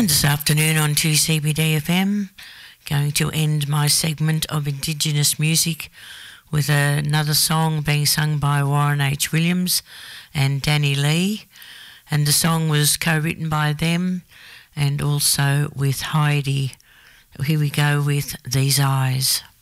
This afternoon on 2CBD FM, going to end my segment of Indigenous music with another song being sung by Warren H. Williams and Danny Lee. And the song was co-written by them and also with Heidi. Here we go with These Eyes.